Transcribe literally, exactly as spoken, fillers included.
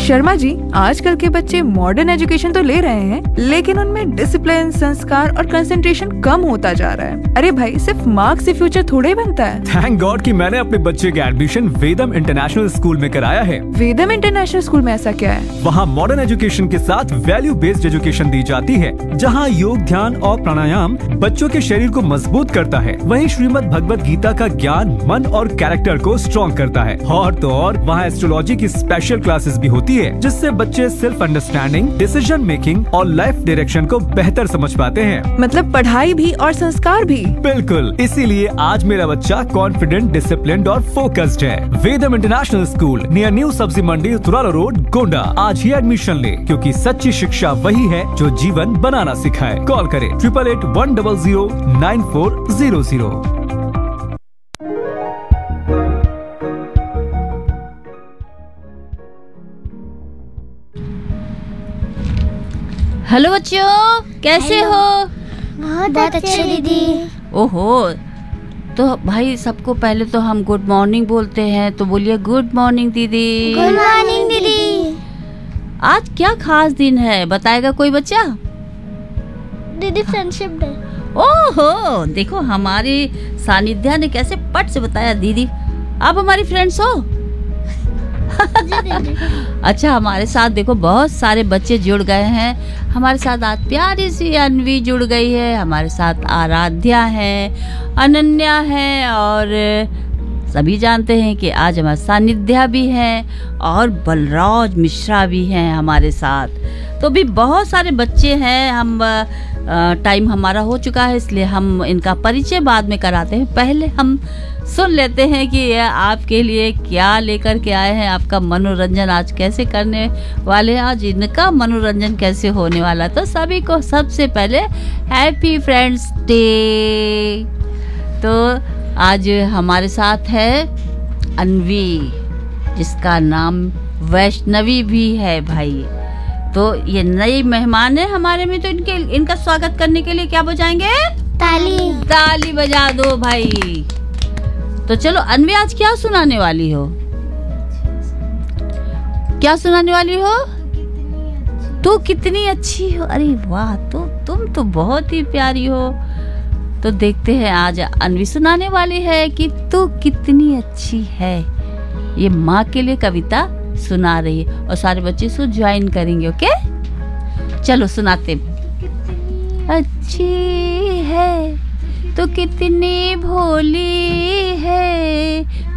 शर्मा जी, आजकल के बच्चे मॉडर्न एजुकेशन तो ले रहे हैं, लेकिन उनमें डिसिप्लिन, संस्कार और कंसंट्रेशन कम होता जा रहा है। अरे भाई, सिर्फ मार्क्स से फ्यूचर थोड़े ही बनता है। थैंक गॉड कि मैंने अपने बच्चे का एडमिशन वेदम इंटरनेशनल स्कूल में कराया है। वेदम इंटरनेशनल स्कूल में ऐसा क्या है? वहाँ मॉडर्न एजुकेशन के साथ वैल्यू बेस्ड एजुकेशन दी जाती है, जहाँ योग, ध्यान और प्राणायाम बच्चों के शरीर को मजबूत करता है। वहीं श्रीमद् भगवत गीता का ज्ञान मन और कैरेक्टर को स्ट्रॉन्ग करता है। और तो और वहाँ एस्ट्रोलॉजी की स्पेशल क्लासेस भी होती है, जिससे बच्चे सेल्फ अंडरस्टैंडिंग, डिसीजन मेकिंग और लाइफ डायरेक्शन को बेहतर समझ पाते हैं। मतलब पढ़ाई भी और संस्कार भी। बिल्कुल, इसीलिए आज मेरा बच्चा कॉन्फिडेंट, डिसिप्लिन्ड और फोकस्ड है। वेदम इंटरनेशनल स्कूल नियर न्यू सब्जी मंडी, तुरालो रोड, गोंडा। आज ही एडमिशन ले, क्योंकि सच्ची शिक्षा वही है जो जीवन बनाना सिखाए। कॉल करें triple eight one double zero nine four zero zero. Hello बच्चों, कैसे हेलो। हो? बहुत बहुत अच्छे दीदी। ओहो, तो भाई सबको पहले तो हम गुड मॉर्निंग बोलते हैं, तो बोलिए गुड मॉर्निंग दीदी। गुड मॉर्निंग दीदी। आज क्या खास दिन है, बताएगा कोई बच्चा? दीदी फ्रेंडशिप डे। ओहो, देखो हमारी सानिध्या ने कैसे पट से बताया। दीदी आप हमारी फ्रेंड्स हो? जी दीदी। अच्छा, हमारे साथ देखो बहुत सारे बच्चे जुड़ गए हैं। हमारे साथ आज प्यारी सी अन्वी जुड़ गई है, हमारे साथ आराध्या है, अनन्या है, और सभी जानते हैं कि आज हमारे सानिध्या भी हैं और बलराज मिश्रा भी हैं हमारे साथ। तो भी बहुत सारे बच्चे हैं। हम टाइम हमारा हो चुका है, इसलिए हम इनका परिचय बाद में कराते हैं। पहले हम सुन लेते हैं कि आपके लिए क्या लेकर के आए हैं, आपका मनोरंजन आज कैसे करने वाले हैं, आज इनका मनोरंजन कैसे होने वाला है। तो सभी को सबसे पहले हैप्पी फ्रेंड्स डे। तो आज हमारे साथ है अन्वी, जिसका नाम वैष्णवी भी है भाई। तो ये नई मेहमान है हमारे में, तो इनके इनका स्वागत करने के लिए क्या बजाएंगे? ताली। ताली बजा दो भाई। तो चलो अन्वी, आज क्या सुनाने वाली हो? क्या सुनाने वाली हो? तू कितनी अच्छी हो। अरे वाह, तो तुम तो बहुत ही प्यारी हो। तो देखते हैं आज अन्वी सुनाने वाली है कि तू कितनी अच्छी है। ये माँ के लिए कविता सुना रही है और सारे बच्चे इसको ज्वाइन करेंगे। ओके, चलो सुनाते। अच्छी है तो कितनी भोली है,